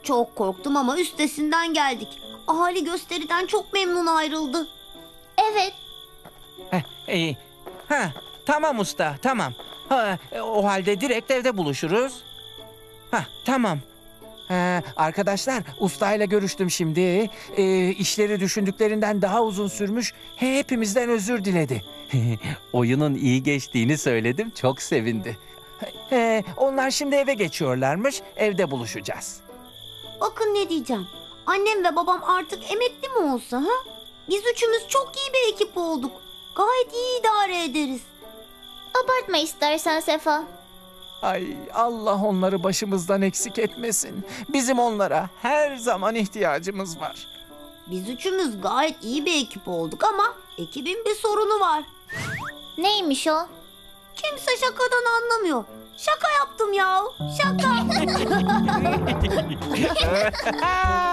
Çok korktum ama üstesinden geldik. Ahali gösteriden çok memnun ayrıldı. Evet. İyi. Tamam usta, tamam. O halde direkt evde buluşuruz. Tamam. Arkadaşlar, ustayla görüştüm şimdi. İşleri düşündüklerinden daha uzun sürmüş. Hepimizden özür diledi. Oyunun iyi geçtiğini söyledim, çok sevindi. Onlar şimdi eve geçiyorlarmış, evde buluşacağız. Bakın ne diyeceğim. Annem ve babam artık emekli mi olsa ha? Biz üçümüz çok iyi bir ekip olduk. Gayet iyi idare ederiz. Abartma istersen Sefa. Ay, Allah onları başımızdan eksik etmesin. Bizim onlara her zaman ihtiyacımız var. Biz üçümüz gayet iyi bir ekip olduk ama ekibin bir sorunu var. Neymiş o? Kimse şakadan anlamıyor. Şaka yaptım ya. Şaka.